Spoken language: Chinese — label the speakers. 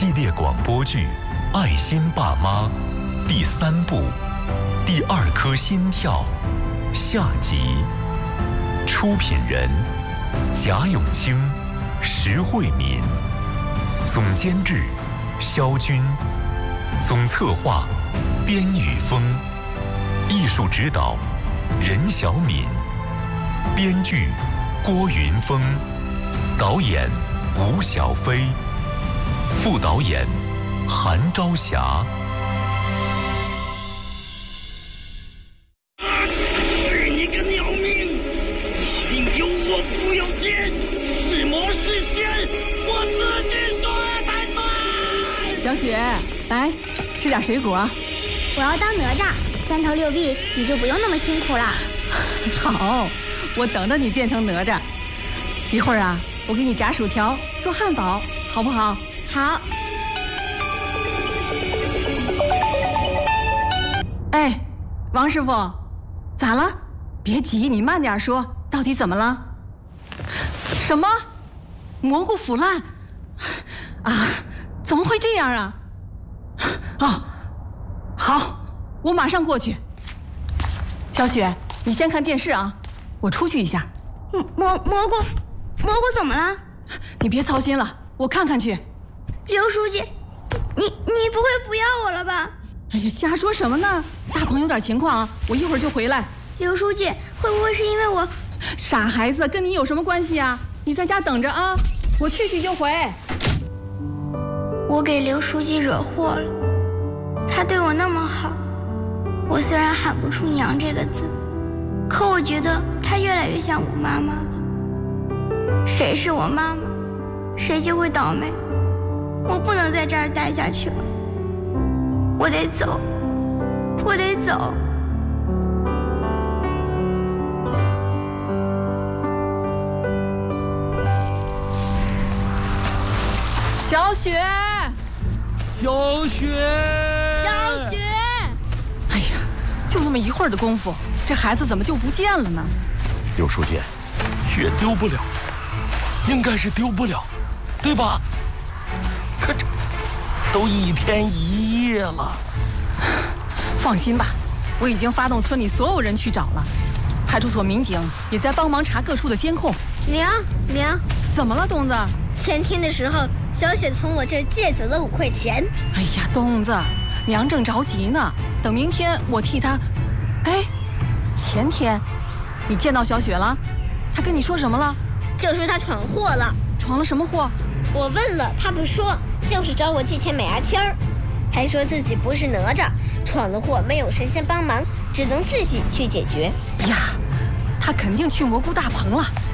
Speaker 1: 系列广播剧《爱心爸妈》第3部《第2颗心跳》下集。出品人：贾永清、石慧敏，总监制：肖军，总策划：边宇峰，艺术指导：任小敏，编剧：郭云峰，导演：吴小飞，副导演：韩朝霞。
Speaker 2: 你个鸟命！命由我不由天，是魔是仙，我自己说了才算。
Speaker 3: 小雪，来吃点水果。
Speaker 4: 我要当哪吒，3头6臂，你就不用那么辛苦了。
Speaker 3: 好，我等着你变成哪吒。一会儿啊，我给你炸薯条，做汉堡，好不好？
Speaker 4: 好。
Speaker 3: 哎，王师傅，咋了？别急，你慢点说，到底怎么了？什么？蘑菇腐烂？啊，怎么会这样啊？啊，好，我马上过去。小雪，你先看电视啊，我出去一下。
Speaker 4: 蘑菇怎么了？
Speaker 3: 你别操心了，我看看去。
Speaker 4: 刘书记，你不会不要我了吧？
Speaker 3: 哎呀，瞎说什么呢？大棚有点情况啊，我一会儿就回来。
Speaker 4: 刘书记，会不会是因为我？
Speaker 3: 傻孩子，跟你有什么关系啊？你在家等着啊，我去就回。
Speaker 4: 我给刘书记惹祸了，他对我那么好，我虽然喊不出娘这个字，可我觉得他越来越像我妈妈了。谁是我妈妈，谁就会倒霉。我不能在这儿待下去了，我得走。
Speaker 3: 小雪，哎呀，就那么一会儿的功夫，这孩子怎么就不见了呢？
Speaker 5: 刘书记，也丢不了，应该是丢不了，对吧？可这都1天1夜了。
Speaker 3: 放心吧，我已经发动村里所有人去找了，派出所民警也在帮忙查各处的监控。
Speaker 4: 娘，
Speaker 3: 怎么了，东子？
Speaker 4: 前天的时候，小雪从我这儿借走了5块钱。
Speaker 3: 哎呀，东子，娘正着急呢，等明天我替她。哎，前天你见到小雪了？她跟你说什么了？
Speaker 4: 就说她闯祸了。
Speaker 3: 闯了什么祸？
Speaker 4: 我问了，她不说，就是找我借钱买牙签儿，还说自己不是哪吒，闯了祸没有神仙帮忙，只能自己去解决。
Speaker 3: 呀，她肯定去蘑菇大棚了。